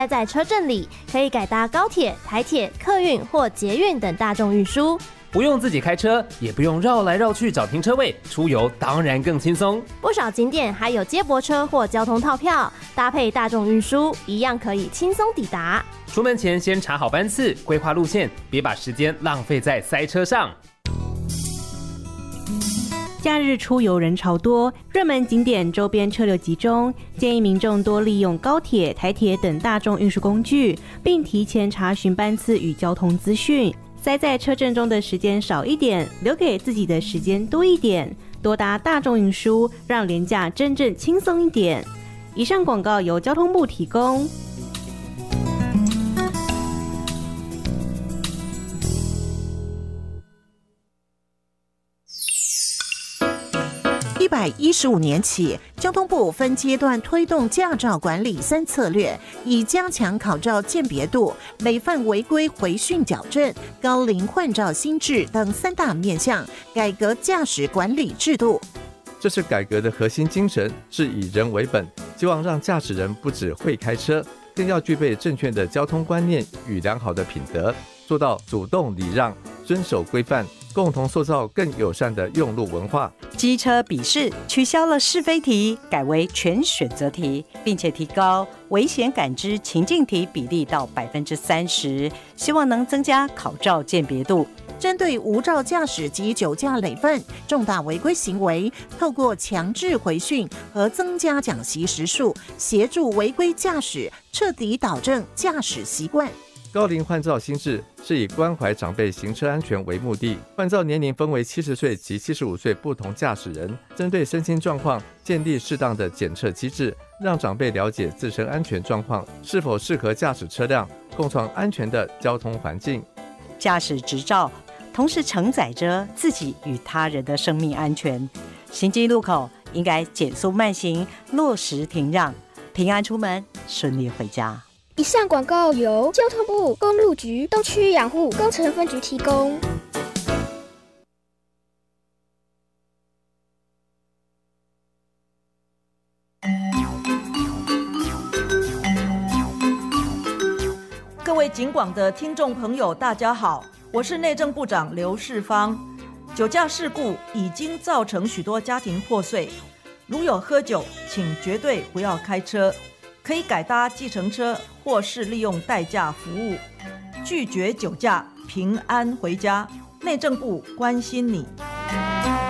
在车阵里可以改搭高铁、台铁、客运或捷运等大众运输， 不用自己开车，也不用绕来绕去找停车位，出游当然更轻松。 不少景点还有接驳车或交通套票，搭配大众运输，一样可以轻松抵达。 出门前先查好班次，规划路线，别把时间浪费在塞车上。 假日出游人潮多，热门景点周边车流集中，建议民众多利用高铁、台铁等大众运输工具，并提前查询班次与交通资讯。塞在车阵中的时间少一点，留给自己的时间多一点，多搭大众运输，让连假真正轻松一点。以上广告由交通部提供。 115年起，交通部分阶段推动驾照管理3策略，以加强考照鉴别度、累犯违规回训矫正、高龄换照新制等3大面向，改革驾驶管理制度。 这是改革的核心精神，是以人为本，希望让驾驶人不只会开车，更要具备正确的交通观念与良好的品德，做到主动礼让、遵守规范，共同塑造更友善的用路文化。 机车笔试取消了是非题，改为全选择题，并且提高危险感知情境题比例到30%，希望能增加考照鉴别度。 针对无照驾驶及酒驾累犯、重大违规行为，透过强制回训和增加讲习时数，协助违规驾驶彻底导正驾驶习惯。 高龄换照新制是以关怀长辈行车安全为目的，换照年龄分为70岁及75岁不同驾驶人，针对身心状况建立适当的检测机制，让长辈了解自身安全状况是否适合驾驶车辆，共创安全的交通环境。 驾驶执照同时承载着自己与他人的生命安全，行经路口应该减速慢行，落实停让，平安出门，顺利回家。 以上广告由交通部公路局东区养护工程分局提供。 各位警广的听众朋友，大家好，我是内政部长刘世芳。酒驾事故已经造成许多家庭破碎，如有喝酒，请绝对不要开车，可以改搭计程车或是利用代驾服务，拒绝酒驾，平安回家。内政部关心你。